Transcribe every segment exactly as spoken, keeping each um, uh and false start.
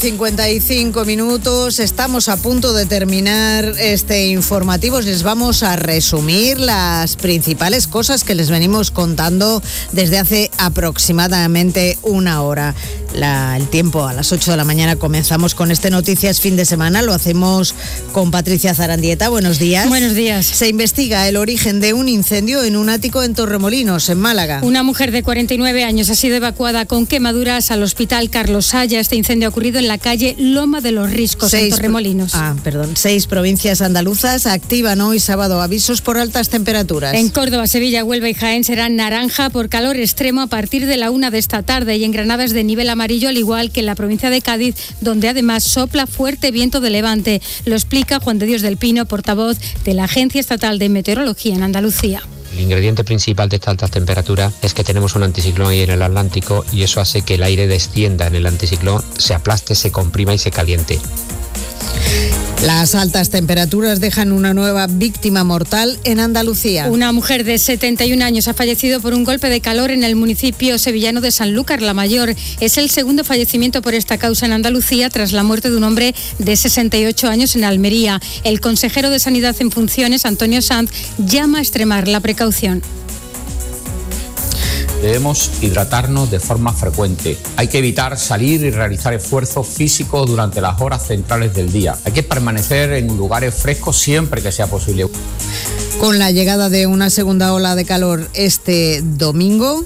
cincuenta y cinco minutos, estamos a punto de terminar este informativo. Les vamos a resumir las principales cosas que les venimos contando desde hace aproximadamente una hora. La, el tiempo, a las ocho de la mañana comenzamos con este Noticias Fin de Semana. Lo hacemos con Patricia Zarandieta. Buenos días. Buenos días. Se investiga el origen de un incendio en un ático en Torremolinos, en Málaga. Una mujer de cuarenta y nueve años ha sido evacuada con quemaduras al Hospital Carlos Saya. Este incendio ha ocurrido en la calle Loma de los Riscos, Seis, en Torremolinos. Ah, perdón. Seis provincias andaluzas activan hoy sábado avisos por altas temperaturas. En Córdoba, Sevilla, Huelva y Jaén serán naranja por calor extremo a partir de la una de esta tarde, y en Granada es de nivel amarillo, al igual que en la provincia de Cádiz, donde además sopla fuerte viento de levante. Lo explica Juan de Dios del Pino, portavoz de la Agencia Estatal de Meteorología en Andalucía. El ingrediente principal de estas altas temperaturas es que tenemos un anticiclón ahí en el Atlántico, y eso hace que el aire descienda en el anticiclón, se aplaste, se comprima y se caliente. Las altas temperaturas dejan una nueva víctima mortal en Andalucía. Una mujer de setenta y un años ha fallecido por un golpe de calor en el municipio sevillano de Sanlúcar la Mayor. Es el segundo fallecimiento por esta causa en Andalucía, tras la muerte de un hombre de sesenta y ocho años en Almería. El consejero de Sanidad en funciones, Antonio Sanz, llama a extremar la precaución. Debemos hidratarnos de forma frecuente. Hay que evitar salir y realizar esfuerzos físicos durante las horas centrales del día. Hay que permanecer en lugares frescos siempre que sea posible. Con la llegada de una segunda ola de calor este domingo,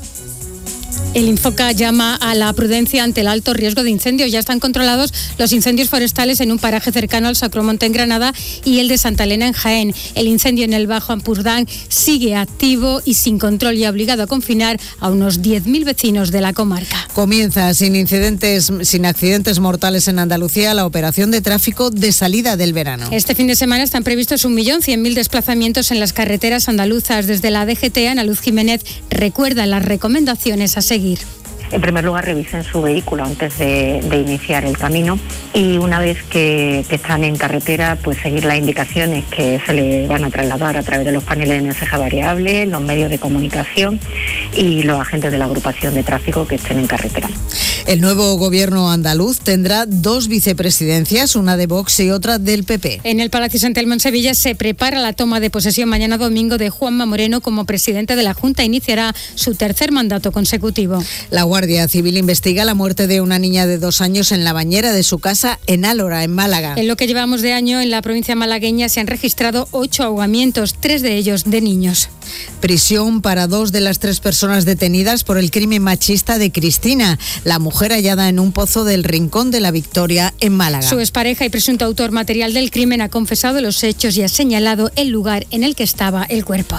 el Infoca llama a la prudencia ante el alto riesgo de incendios. Ya están controlados los incendios forestales en un paraje cercano al Sacromonte en Granada y el de Santa Elena en Jaén. El incendio en el Bajo Ampurdán sigue activo y sin control, y ha obligado a confinar a unos diez mil vecinos de la comarca. Comienza sin incidentes, sin accidentes mortales en Andalucía la operación de tráfico de salida del verano. Este fin de semana están previstos un millón cien mil desplazamientos en las carreteras andaluzas. Desde la D G T, Ana Luz Jiménez recuerda las recomendaciones a seguir. En primer lugar, revisen su vehículo antes de, de iniciar el camino, y una vez que, que están en carretera, pues seguir las indicaciones que se le van a trasladar a través de los paneles de mensaje variable, los medios de comunicación y los agentes de la agrupación de tráfico que estén en carretera. El nuevo gobierno andaluz tendrá dos vicepresidencias, una de Vox y otra del P P. En el Palacio Sant Telmo en Sevilla se prepara la toma de posesión mañana domingo de Juanma Moreno como presidente de la Junta. Iniciará su tercer mandato consecutivo. La Guardia Civil investiga la muerte de una niña de dos años en la bañera de su casa en Álora, en Málaga. En lo que llevamos de año, en la provincia malagueña se han registrado ocho ahogamientos, tres de ellos de niños. Prisión para dos de las tres personas detenidas por el crimen machista de Cristina, la mujer hallada en un pozo del Rincón de la Victoria, en Málaga. Su expareja y presunto autor material del crimen ha confesado los hechos y ha señalado el lugar en el que estaba el cuerpo.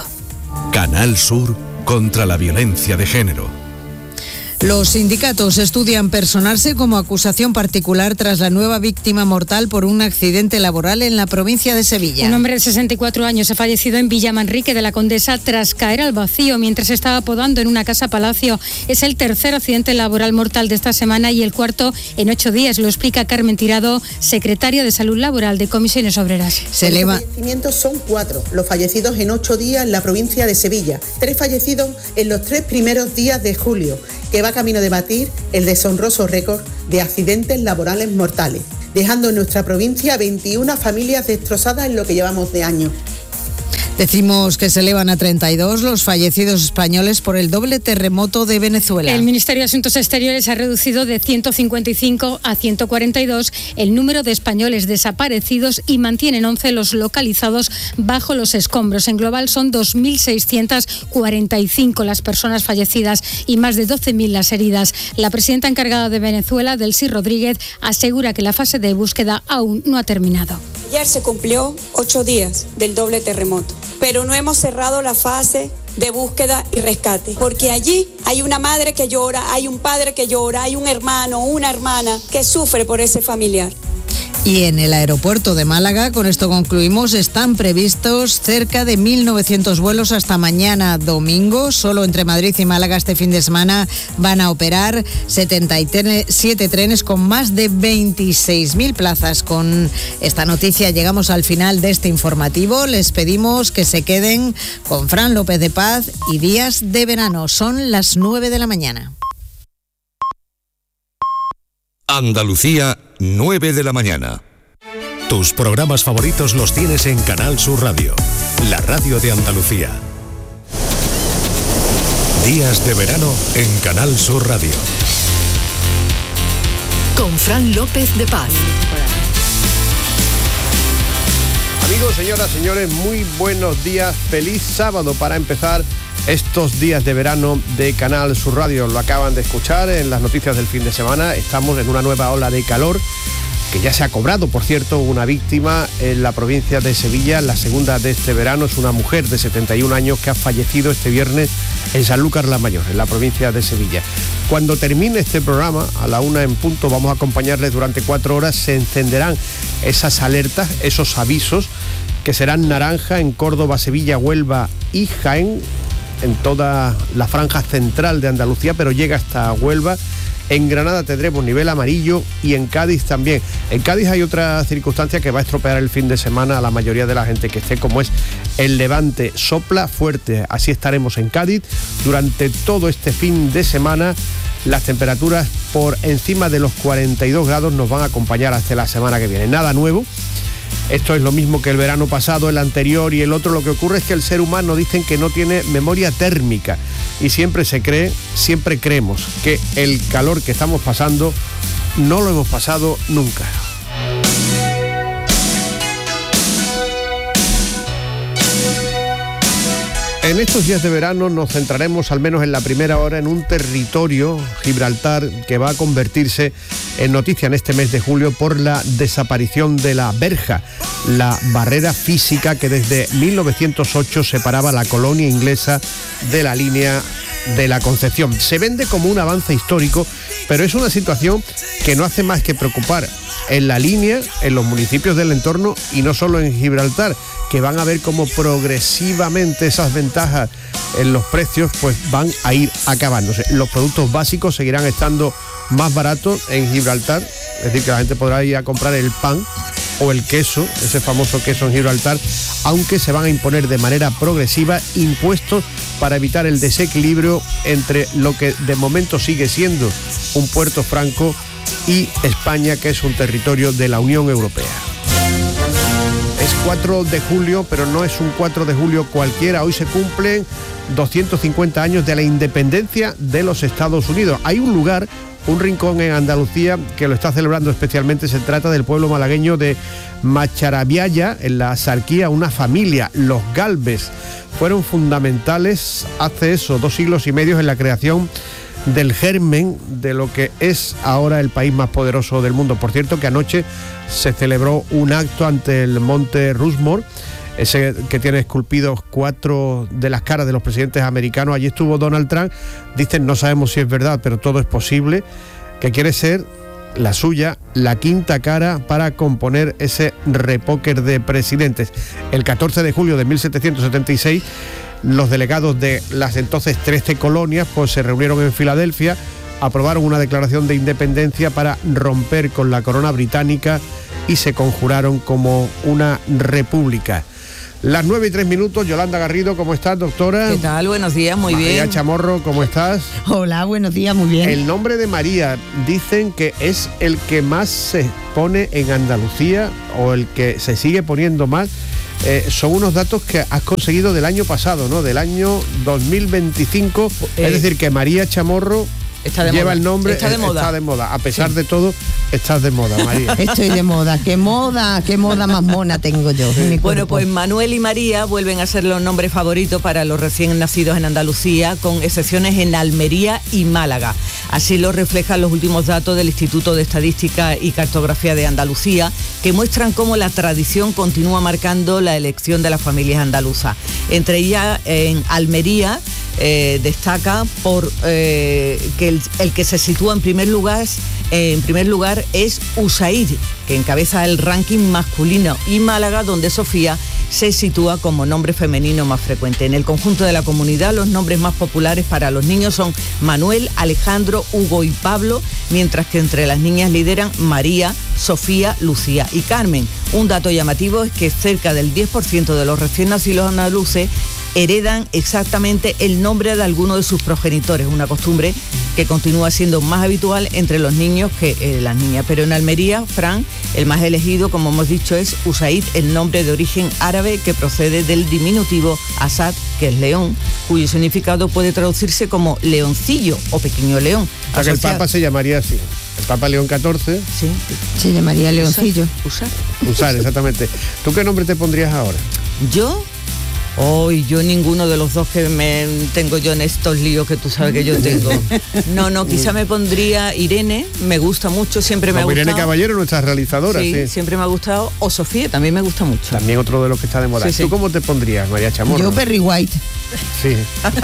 Canal Sur contra la violencia de género. Los sindicatos estudian personarse como acusación particular tras la nueva víctima mortal por un accidente laboral en la provincia de Sevilla. Un hombre de sesenta y cuatro años ha fallecido en Villamanrique de la Condesa tras caer al vacío mientras estaba podando en una casa palacio. Es el tercer accidente laboral mortal de esta semana y el cuarto en ocho días. Lo explica Carmen Tirado, secretaria de Salud Laboral de Comisiones Obreras. Se eleva. Los fallecimientos son cuatro, los fallecidos en ocho días en la provincia de Sevilla. Tres fallecidos en los tres primeros días de julio, que va camino de batir el deshonroso récord de accidentes laborales mortales, dejando en nuestra provincia veintiuna familias destrozadas en lo que llevamos de año. Decimos que se elevan a treinta y dos los fallecidos españoles por el doble terremoto de Venezuela. El Ministerio de Asuntos Exteriores ha reducido de ciento cincuenta y cinco a ciento cuarenta y dos el número de españoles desaparecidos y mantienen once los localizados bajo los escombros. En global son dos mil seiscientas cuarenta y cinco las personas fallecidas y más de doce mil las heridas. La presidenta encargada de Venezuela, Delcy Rodríguez, asegura que la fase de búsqueda aún no ha terminado. Ayer se cumplió ocho días del doble terremoto, pero no hemos cerrado la fase de búsqueda y rescate, porque allí hay una madre que llora, hay un padre que llora, hay un hermano, una hermana que sufre por ese familiar. Y en el aeropuerto de Málaga, con esto concluimos, están previstos cerca de mil novecientos vuelos hasta mañana domingo. Solo entre Madrid y Málaga este fin de semana van a operar setenta y siete trenes con más de veintiséis mil plazas. Con esta noticia llegamos al final de este informativo. Les pedimos que se queden con Fran López de Paz y Días de Verano. Son las nueve de la mañana. Andalucía, nueve de la mañana. Tus programas favoritos los tienes en Canal Sur Radio, la radio de Andalucía. Días de verano en Canal Sur Radio. Con Fran López de Paz. Amigos, señoras, señores, muy buenos días. Feliz sábado para empezar estos días de verano de Canal Sur Radio. Lo acaban de escuchar en las noticias del fin de semana. Estamos en una nueva ola de calor que ya se ha cobrado, por cierto, una víctima en la provincia de Sevilla, la segunda de este verano. Es una mujer de setenta y un años que ha fallecido este viernes en Sanlúcar la Mayor, en la provincia de Sevilla. Cuando termine este programa, a la una en punto, vamos a acompañarles durante cuatro horas. Se encenderán esas alertas, esos avisos, que serán naranja en Córdoba, Sevilla, Huelva y Jaén, en toda la franja central de Andalucía, pero llega hasta Huelva. En Granada tendremos nivel amarillo y en Cádiz también. En Cádiz hay otra circunstancia que va a estropear el fin de semana a la mayoría de la gente que esté, como es el levante. Sopla fuerte, así estaremos en Cádiz durante todo este fin de semana. Las temperaturas por encima de los cuarenta y dos grados nos van a acompañar hasta la semana que viene. Nada nuevo. Esto es lo mismo que el verano pasado, el anterior y el otro. Lo que ocurre es que el ser humano, dicen que no tiene memoria térmica y siempre se cree, siempre creemos que el calor que estamos pasando no lo hemos pasado nunca. En estos días de verano nos centraremos, al menos en la primera hora, en un territorio, Gibraltar, que va a convertirse en noticia en este mes de julio por la desaparición de la verja, la barrera física que desde mil novecientos ocho separaba la colonia inglesa de la línea de la Concepción. Se vende como un avance histórico, pero es una situación que no hace más que preocupar en la línea, en los municipios del entorno y no solo en Gibraltar, que van a ver cómo progresivamente esas ventajas en los precios pues van a ir acabándose. Los productos básicos seguirán estando más baratos en Gibraltar, es decir, que la gente podrá ir a comprar el pan o el queso, ese famoso queso en Gibraltar, aunque se van a imponer de manera progresiva impuestos para evitar el desequilibrio entre lo que de momento sigue siendo un puerto franco y España, que es un territorio de la Unión Europea. Es cuatro de julio, pero no es un cuatro de julio cualquiera. Hoy se cumplen doscientos cincuenta años de la independencia de los Estados Unidos. Hay un lugar, un rincón en Andalucía que lo está celebrando especialmente. Se trata del pueblo malagueño de Macharabiaya, en la Sarquía. Una familia, los Galvez, fueron fundamentales hace eso, dos siglos y medio en la creación del germen de lo que es ahora el país más poderoso del mundo. Por cierto, que anoche se celebró un acto ante el monte Rushmore, ese que tiene esculpidos cuatro de las caras de los presidentes americanos. Allí estuvo Donald Trump. Dicen, no sabemos si es verdad, pero todo es posible, que quiere ser la suya, la quinta cara para componer ese repóquer de presidentes. El catorce de julio de mil setecientos setenta y seis, los delegados de las entonces trece colonias pues se reunieron en Filadelfia, aprobaron una declaración de independencia para romper con la corona británica y se conjuraron como una república. Las nueve y tres minutos, Yolanda Garrido, ¿cómo estás, doctora? ¿Qué tal? Buenos días, muy María bien. María Chamorro, ¿cómo estás? Hola, buenos días, muy bien. El nombre de María, dicen que es el que más se pone en Andalucía o el que se sigue poniendo más. Eh, son unos datos que has conseguido del año pasado, ¿no? Del año dos mil veinticinco. Eh, es decir, que María Chamorro está de lleva moda. el nombre, está de moda. Está de moda. A pesar sí. de todo, estás de moda, María. Estoy de moda. ¿Qué moda? ¿Qué moda más mona tengo yo en mi Bueno, cuerpo? pues Manuel y María vuelven a ser los nombres favoritos para los recién nacidos en Andalucía, con excepciones en Almería y Málaga. Así lo reflejan los últimos datos del Instituto de Estadística y Cartografía de Andalucía, que muestran cómo la tradición continúa marcando la elección de las familias andaluzas. Entre ellas, en Almería, Eh, destaca por eh, que el, el que se sitúa en primer lugar eh, en primer lugar es Usaid, que encabeza el ranking masculino, y Málaga, donde Sofía se sitúa como nombre femenino más frecuente. En el conjunto de la comunidad, los nombres más populares para los niños son Manuel, Alejandro, Hugo y Pablo, mientras que entre las niñas lideran María, Sofía, Lucía y Carmen. Un dato llamativo es que cerca del diez por ciento de los recién nacidos andaluces heredan exactamente el nombre de alguno de sus progenitores, una costumbre que continúa siendo más habitual entre los niños que eh, las niñas. Pero en Almería, Fran, el más elegido, como hemos dicho, es Usaid, el nombre de origen árabe que procede del diminutivo Asad, que es león, cuyo significado puede traducirse como leoncillo o pequeño león. O sea, que el Papa se llamaría así. El Papa León catorce. Sí. Se llamaría Leoncillo. Usar. Usar, exactamente. ¿Tú qué nombre te pondrías ahora? ¿Yo? Hoy oh, yo ninguno de los dos que me tengo yo en estos líos que tú sabes que yo tengo. No, no, quizá me pondría Irene, me gusta mucho, siempre me ha gustado. Irene Caballero, nuestra realizadora, sí, sí. siempre me ha gustado. O Sofía, también me gusta mucho. También otro de los que está de moda. Sí, sí. ¿Tú cómo te pondrías, María Chamorro? Yo Perry White. Sí.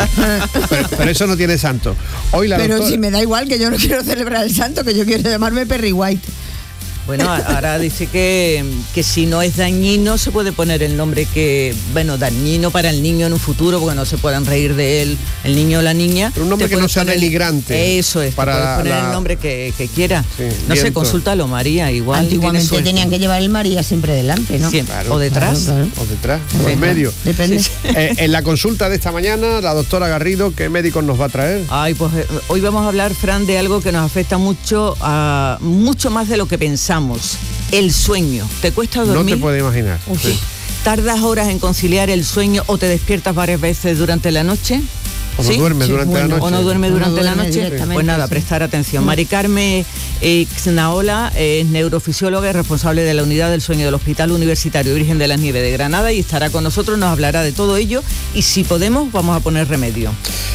pero, pero eso no tiene santo. Hoy la pero doctora... si me da igual, que yo no quiero celebrar el santo, que yo quiero llamarme Perry White. Bueno, ahora dice que, que si no es dañino se puede poner el nombre que, bueno, dañino para el niño en un futuro, porque no se puedan reír de él, el niño o la niña. Pero un nombre que no sea poner, denigrante. Eso es, para puedes poner la... el nombre que, que quiera. Sí, no sé, consúltalo, María, igual. Antiguamente tenían que llevar el María siempre delante, ¿no? Siempre. Claro, o detrás. Claro, claro. O detrás, o en medio. Depende. Sí, sí. Eh, en la consulta de esta mañana, la doctora Garrido, ¿qué médicos nos va a traer? Ay, pues eh, hoy vamos a hablar, Fran, de algo que nos afecta mucho, uh, mucho más de lo que pensamos. El sueño. ¿Te cuesta dormir? No te puedo imaginar. Sí. ¿Tardas horas en conciliar el sueño o te despiertas varias veces durante la noche? ¿O no ¿Sí? duerme sí, durante bueno, la noche? ¿O no duerme durante no duerme la noche? Pues nada, sí. prestar atención. Mari Carmen eh, Xnaola es neurofisióloga y responsable de la unidad del sueño del Hospital Universitario Virgen de las Nieves de Granada y estará con nosotros, nos hablará de todo ello y si podemos vamos a poner remedio.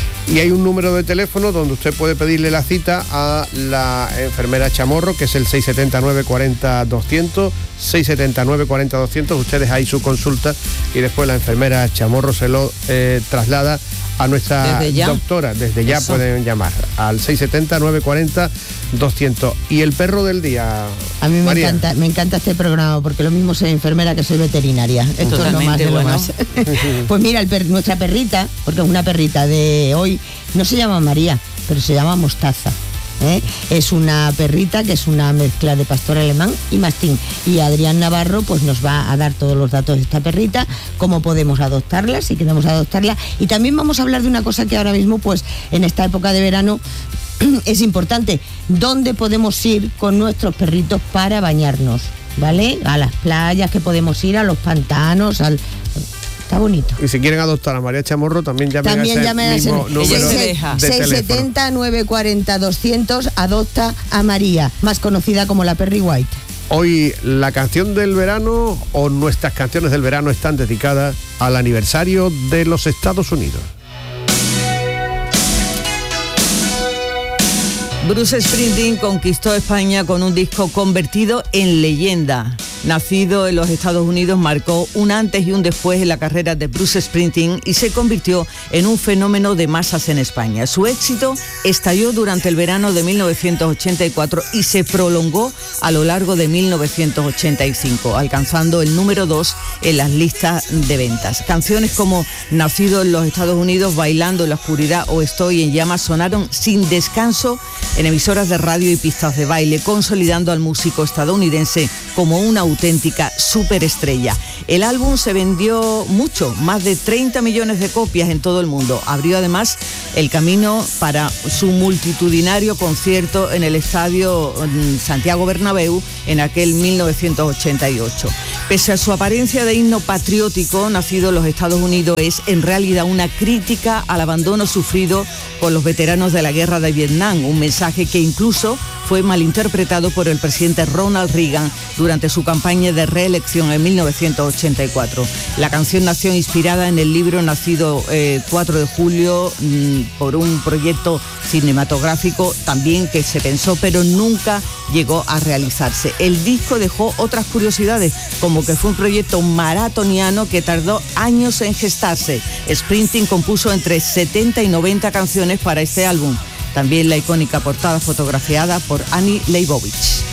Y hay un número de teléfono donde usted puede pedirle la cita a la enfermera Chamorro, que es el seis siete nueve, cuatro cero, doscientos, seis siete nueve, cuatro cero, doscientos. Ustedes ahí su consulta y después la enfermera Chamorro se lo eh, traslada a nuestra desde doctora. Desde ya Eso. Pueden llamar al seis siete nueve, cuatro cero, doscientos. Y el perro del día, a mí me María. encanta, me encanta este programa porque lo mismo soy enfermera que soy veterinaria. Esto es lo más de lo bueno. más. Pues mira, el per, nuestra perrita, porque es una perrita de hoy, no se llama María, pero se llama Mostaza. ¿eh? Es una perrita que es una mezcla de pastor alemán y mastín. Y Adrián Navarro pues nos va a dar todos los datos de esta perrita, cómo podemos adoptarla, si queremos adoptarla. Y también vamos a hablar de una cosa que ahora mismo pues en esta época de verano es importante, dónde podemos ir con nuestros perritos para bañarnos, ¿vale? A las playas que podemos ir, a los pantanos, al... Está bonito. Y si quieren adoptar a María Chamorro, también llamen también a ese llamen mismo a número ese, de seis teléfono. siete cero, nueve cuatro cero, doscientos, adopta a María, más conocida como la Perry White. Hoy la canción del verano o nuestras canciones del verano están dedicadas al aniversario de los Estados Unidos. Bruce Springsteen conquistó España con un disco convertido en leyenda. Nacido en los Estados Unidos, marcó un antes y un después en la carrera de Bruce Springsteen y se convirtió en un fenómeno de masas en España. Su éxito estalló durante el verano de mil novecientos ochenta y cuatro y se prolongó a lo largo de mil novecientos ochenta y cinco, alcanzando el número dos en las listas de ventas. Canciones como Nacido en los Estados Unidos, Bailando en la oscuridad o Estoy en llamas sonaron sin descanso en emisoras de radio y pistas de baile, consolidando al músico estadounidense como una auténtica superestrella. El álbum se vendió mucho, más de treinta millones de copias en todo el mundo. Abrió además el camino para su multitudinario concierto en el estadio Santiago Bernabéu en aquel mil novecientos ochenta y ocho. Pese a su apariencia de himno patriótico, Nacido en los Estados Unidos es en realidad una crítica al abandono sufrido por los veteranos de la guerra de Vietnam, un mensaje que incluso fue malinterpretado por el presidente Ronald Reagan durante su campaña de reelección en mil novecientos ochenta y cuatro. La canción nació inspirada en el libro Nacido eh, cuatro de julio mmm, por un proyecto cinematográfico también que se pensó pero nunca llegó a realizarse. El disco dejó otras curiosidades, como que fue un proyecto maratoniano que tardó años en gestarse. Springsteen compuso entre setenta y noventa canciones para este álbum. También la icónica portada fotografiada por Annie Leibovitz.